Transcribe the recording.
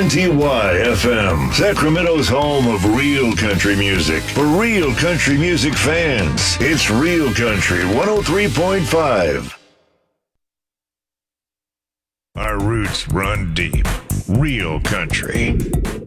WNTY FM, Sacramento's home of real country music. For real country music fans, it's Real Country 103.5. Our roots run deep. Real country.